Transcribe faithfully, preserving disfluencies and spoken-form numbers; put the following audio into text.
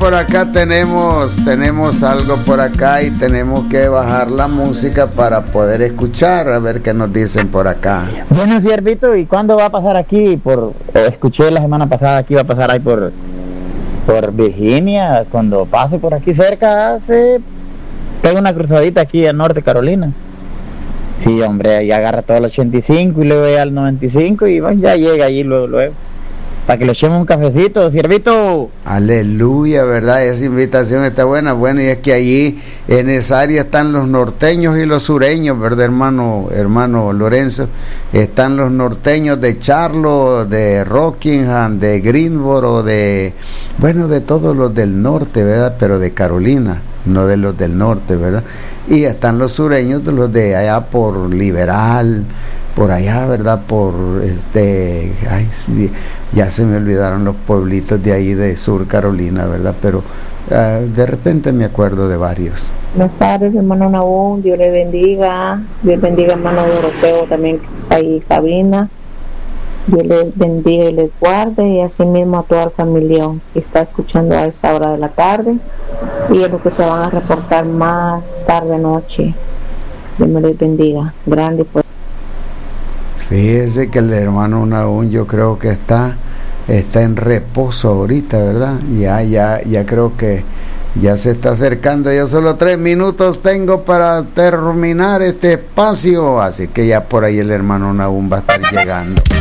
por acá tenemos, tenemos algo por acá y tenemos que bajar la música para poder escuchar, a ver qué nos dicen por acá. Bueno, Ciervito, ¿y cuándo va a pasar aquí? Por eh, escuché la semana pasada que iba a pasar ahí por, por Virginia. Cuando pase por aquí cerca, se pega una cruzadita aquí a Norte Carolina. Sí, hombre, ahí agarra todo el ochenta y cinco y luego ya al noventa y cinco y bueno, ya llega allí luego, luego. Para que le echemos un cafecito, Ciervito. Aleluya, ¿verdad? Esa invitación está buena. Bueno, y es que allí en esa área están los norteños y los sureños, ¿verdad, hermano, hermano Lorenzo? Están los norteños de Charlotte, de Rockingham, de Greensboro, de, bueno, de todos los del norte, ¿verdad? Pero de Carolina, no de los del norte, ¿verdad? Y están los sureños, de los de allá por Liberal, por allá, ¿verdad? Por este, ay, sí, ya se me olvidaron los pueblitos de ahí de Sur Carolina, ¿verdad? Pero uh, de repente me acuerdo de varios. Buenas tardes, hermano Nahum, Dios le bendiga. Dios bendiga, hermano Doroteo, también que está ahí en cabina. Dios les bendiga y les guarde, y así mismo a toda la familia que está escuchando a esta hora de la tarde, y a los que se van a reportar más tarde noche. Dios me les bendiga, grande y fuerte. Fíjese que el hermano Nahum yo creo que está está en reposo ahorita, ¿verdad? Ya, ya, ya creo que ya se está acercando. Yo solo tres minutos tengo para terminar este espacio, así que ya por ahí el hermano Nahum va a estar llegando.